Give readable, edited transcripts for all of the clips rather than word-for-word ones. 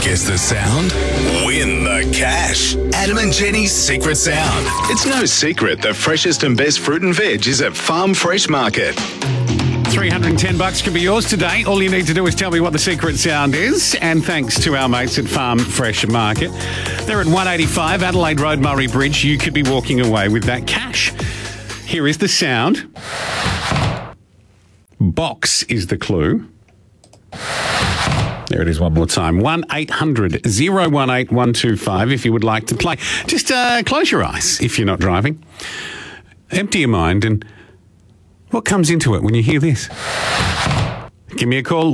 Guess the sound? Win the cash. Adam and Jenny's Secret Sound. It's no secret the freshest and best fruit and veg is at Farm Fresh Market. $310 could be yours today. All you need to do is tell me what the secret sound is. And thanks to our mates at Farm Fresh Market. They're at 185 Adelaide Road, Murray Bridge. You could be walking away with that cash. Here is the sound. Box is the clue. There it is one more time. 1-800-018-125 if you would like to play. Just close your eyes if you're not driving. Empty your mind and what comes into it when you hear this? Give me a call,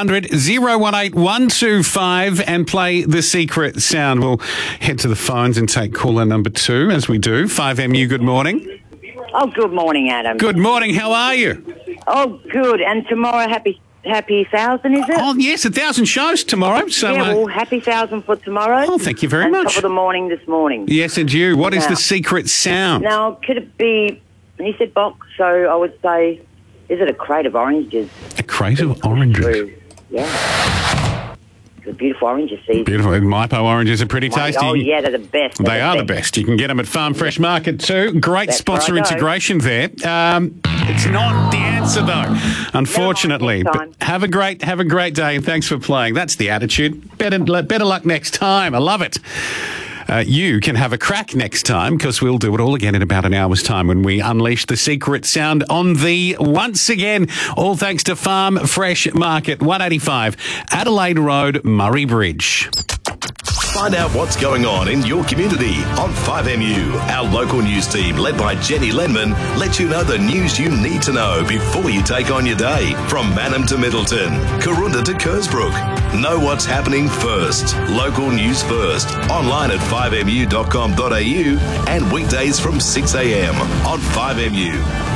1-800-018-125 and play the secret sound. We'll head to the phones and take caller number 2 as we do. 5MU, good morning. Oh, good morning, Adam. Good morning, how are you? Oh, good. And tomorrow, happy 1,000, is it? Oh, yes, 1,000 shows tomorrow. So, yeah, well, happy 1,000 for tomorrow. Oh, thank you very and much. Top of the morning this morning. Yes, and you. What is the secret sound? Now, could it be, you said box, so I would say, is it a crate of oranges? A crate of oranges? True. Yeah. It's a beautiful oranges season. Beautiful. Mypo oranges are pretty tasty. Oh, yeah, they're the best. They are the best. You can get them at Farm Fresh Market too. Great That's sponsor right, integration there. It's not the answer though, unfortunately. Never mind, next but have a great day and thanks for playing. That's the attitude. Better luck next time. I love it. You can have a crack next time because we'll do it all again in about an hour's time when we unleash the secret sound on thee once again. All thanks to Farm Fresh Market, 185 Adelaide Road, Murray Bridge. Find out what's going on in your community on 5MU. Our local news team, led by Jenny Lenman, lets you know the news you need to know before you take on your day. From Mannum to Middleton, Karoonda to Kersbrook. Know what's happening first. Local news first. Online at 5mu.com.au and weekdays from 6 a.m. on 5MU.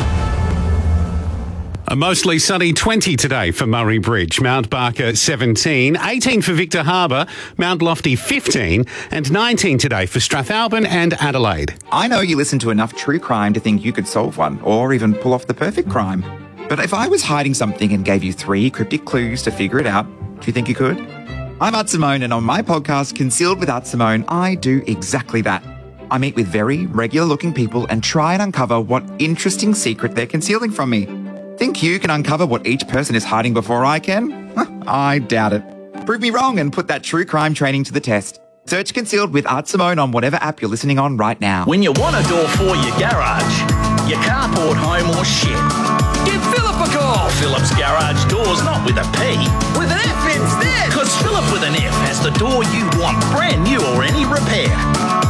A mostly sunny 20 today for Murray Bridge, Mount Barker 17, 18 for Victor Harbour, Mount Lofty 15 and 19 today for Strathalbyn and Adelaide. I know you listen to enough true crime to think you could solve one or even pull off the perfect crime. But if I was hiding something and gave you 3 cryptic clues to figure it out, do you think you could? I'm Art Simone and on my podcast, Concealed with Art Simone, I do exactly that. I meet with very regular looking people and try and uncover what interesting secret they're concealing from me. Think you can uncover what each person is hiding before I can? I doubt it. Prove me wrong and put that true crime training to the test. Search Concealed with Art Simone on whatever app you're listening on right now. When you want a door for your garage, your carport, home or shed, give Philip a call. Philip's Garage Doors, not with a P, with an F instead. Because Philip with an F has the door you want, brand new or any repair.